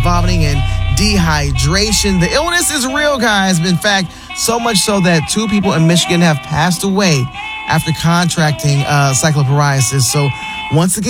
vomiting, and dehydration. The illness is real, guys. In fact, so much so that 2 people in Michigan have passed away after contracting cyclopsoriasis. So once again,